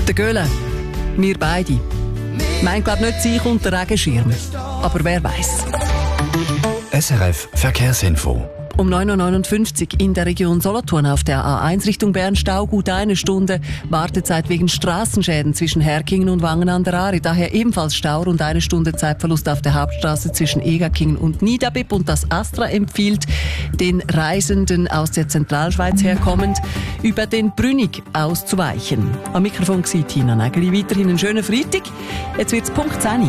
Der Göhle, wir beide. Meint glaub nicht sich und der Regenschirm. Aber wer weiß. SRF Verkehrsinfo. Um 9.59 Uhr in der Region Solothurn auf der A1 Richtung Bern Stau, gut eine Stunde. Wartezeit wegen Straßenschäden zwischen Herkingen und Wangen an der Aare. Daher ebenfalls Stau, rund eine Stunde Zeitverlust auf der Hauptstraße zwischen Egerkingen und Niederbipp. Und das Astra empfiehlt den Reisenden aus der Zentralschweiz herkommend, über den Brünig auszuweichen. Am Mikrofon war Tina Nägeli. Weiterhin einen schönen Freitag. Jetzt wird's Punkt 10.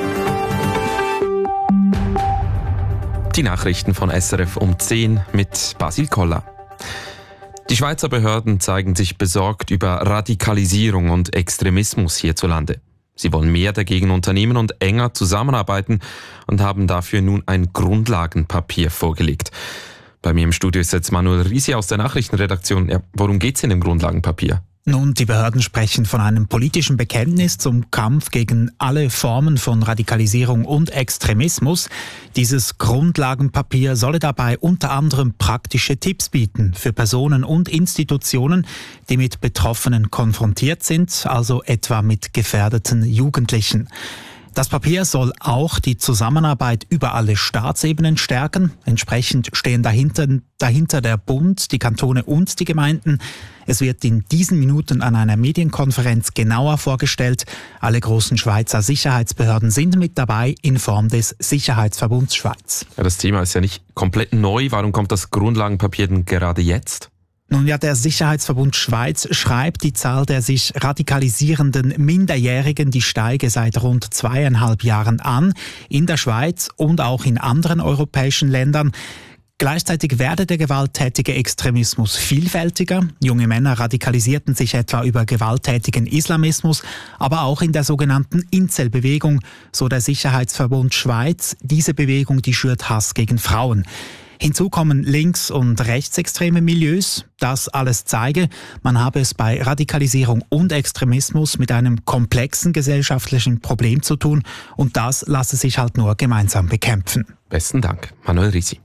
Die Nachrichten von SRF um 10 mit Basil Koller. Die Schweizer Behörden zeigen sich besorgt über Radikalisierung und Extremismus hierzulande. Sie wollen mehr dagegen unternehmen und enger zusammenarbeiten und haben dafür nun ein Grundlagenpapier vorgelegt. Bei mir im Studio ist jetzt Manuel Risi aus der Nachrichtenredaktion. Ja, worum geht's in dem Grundlagenpapier? Nun, die Behörden sprechen von einem politischen Bekenntnis zum Kampf gegen alle Formen von Radikalisierung und Extremismus. Dieses Grundlagenpapier solle dabei unter anderem praktische Tipps bieten für Personen und Institutionen, die mit Betroffenen konfrontiert sind, also etwa mit gefährdeten Jugendlichen. Das Papier soll auch die Zusammenarbeit über alle Staatsebenen stärken. Entsprechend stehen dahinter der Bund, die Kantone und die Gemeinden. Es wird in diesen Minuten an einer Medienkonferenz genauer vorgestellt. Alle großen Schweizer Sicherheitsbehörden sind mit dabei in Form des Sicherheitsverbunds Schweiz. Ja, das Thema ist ja nicht komplett neu. Warum kommt das Grundlagenpapier denn gerade jetzt? Nun ja, der Sicherheitsverbund Schweiz schreibt, die Zahl der sich radikalisierenden Minderjährigen, die steige seit rund 2,5 Jahren an, in der Schweiz und auch in anderen europäischen Ländern. Gleichzeitig werde der gewalttätige Extremismus vielfältiger. Junge Männer radikalisierten sich etwa über gewalttätigen Islamismus, aber auch in der sogenannten Incel-Bewegung, so der Sicherheitsverbund Schweiz. Diese Bewegung, die schürt Hass gegen Frauen. Hinzu kommen links- und rechtsextreme Milieus. Das alles zeige, man habe es bei Radikalisierung und Extremismus mit einem komplexen gesellschaftlichen Problem zu tun und das lasse sich halt nur gemeinsam bekämpfen. Besten Dank, Manuel Risi.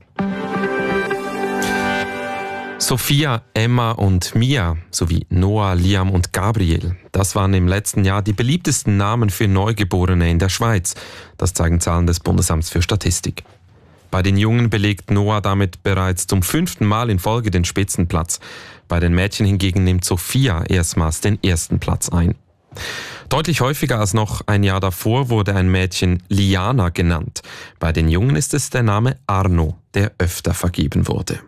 Sophia, Emma und Mia sowie Noah, Liam und Gabriel. Das waren im letzten Jahr die beliebtesten Namen für Neugeborene in der Schweiz. Das zeigen Zahlen des Bundesamts für Statistik. Bei den Jungen belegt Noah damit bereits zum 5. Mal in Folge den Spitzenplatz. Bei den Mädchen hingegen nimmt Sophia erstmals den 1. Platz ein. Deutlich häufiger als noch ein Jahr davor wurde ein Mädchen Liana genannt. Bei den Jungen ist es der Name Arno, der öfter vergeben wurde.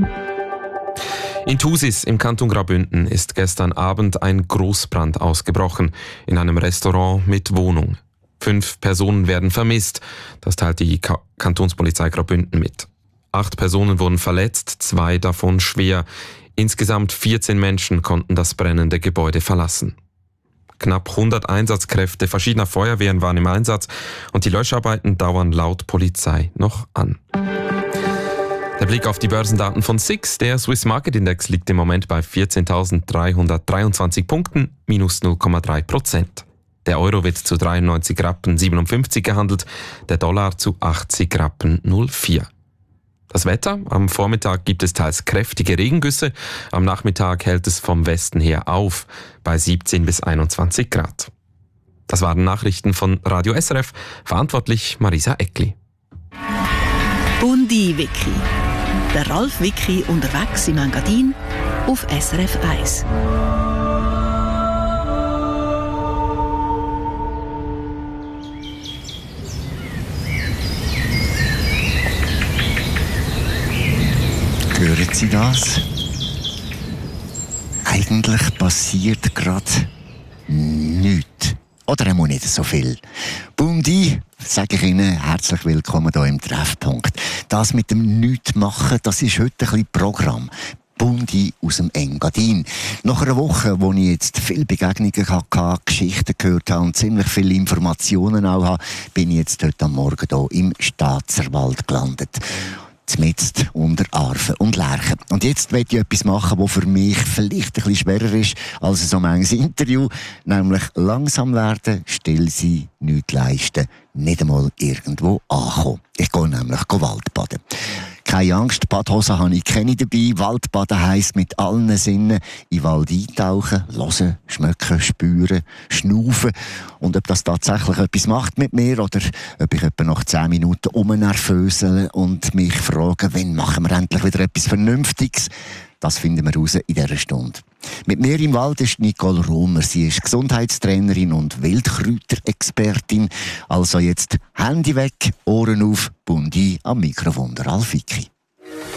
In Thusis im Kanton Graubünden ist gestern Abend ein Großbrand ausgebrochen in einem Restaurant mit Wohnung. 5 Personen werden vermisst, das teilt die Kantonspolizei Graubünden mit. 8 Personen wurden verletzt, 2 davon schwer. Insgesamt 14 Menschen konnten das brennende Gebäude verlassen. Knapp 100 Einsatzkräfte verschiedener Feuerwehren waren im Einsatz und die Löscharbeiten dauern laut Polizei noch an. Der Blick auf die Börsendaten von SIX. Der Swiss Market Index liegt im Moment bei 14.323 Punkten, minus 0,3%. Der Euro wird zu 93 Rappen 57 gehandelt, der Dollar zu 80 Rappen 04. Das Wetter: Am Vormittag gibt es teils kräftige Regengüsse, am Nachmittag hält es vom Westen her auf, bei 17 bis 21 Grad. Das waren Nachrichten von Radio SRF, verantwortlich Marisa Eckli. Bundi-Wiki. Der Ralf Wiki unterwegs im Engadin auf SRF 1. Hören Sie das? Eigentlich passiert gerade nichts. Oder auch nicht so viel. Bundi, sage ich Ihnen, herzlich willkommen hier im Treffpunkt. Das mit dem Nichtmachen, das ist heute ein bisschen Programm. Bundi aus dem Engadin. Nach einer Woche, wo ich jetzt viele Begegnungen hatte, Geschichten gehört habe und ziemlich viele Informationen auch habe, bin ich jetzt heute am Morgen hier im Staatserwald gelandet. Zmitzt unter Arven und Lerchen. Und jetzt möchte ich etwas machen, was für mich vielleicht ein bisschen schwerer ist als so manches Interview, nämlich langsam werden, still sein, nichts leisten, nicht einmal irgendwo ankommen. Ich gehe nämlich Waldbaden. Keine Angst, Badhose habe ich keine dabei. Waldbaden heisst mit allen Sinnen in den Wald eintauchen, hören, schmecken, spüren, schnaufen. Und ob das tatsächlich etwas macht mit mir oder ob ich etwa nach 10 Minuten rumnervösele und mich frage, wann machen wir endlich wieder etwas Vernünftiges, das finden wir raus in dieser Stunde. Mit mir im Wald ist Nicole Romer. Sie ist Gesundheitstrainerin und Wildkräuterexpertin. Also jetzt Handy weg, Ohren auf, Bundi am Mikrofon, der Ralf Wicki.